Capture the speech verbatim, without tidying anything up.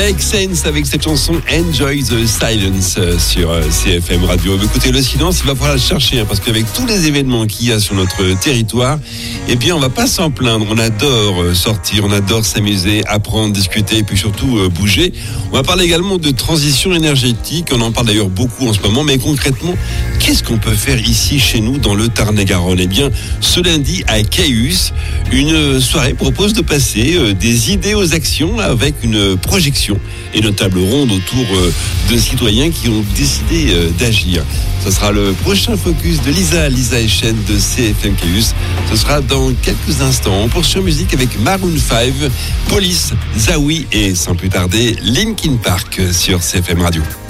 Make Sense avec cette chanson Enjoy the Silence sur C F M Radio. Écoutez, le silence, il va falloir le chercher hein, parce qu'avec tous les événements qu'il y a sur notre territoire, eh bien, on va pas s'en plaindre. On adore sortir, on adore s'amuser, apprendre, discuter et puis surtout euh, bouger. On va parler également de transition énergétique. On en parle d'ailleurs beaucoup en ce moment. Mais concrètement, qu'est-ce qu'on peut faire ici chez nous dans le Tarn-et-Garonne ? Eh bien, ce lundi à Caïus, une soirée propose de passer euh, des idées aux actions avec une projection et une table ronde autour euh, de citoyens qui ont décidé euh, d'agir. Ce sera le prochain focus de Lisa, Lisa Echen de C F M Caïus. Ce sera dans quelques instants. On poursuit en musique avec Maroon five, Police, Zawi et sans plus tarder Linkin Park sur C F M Radio.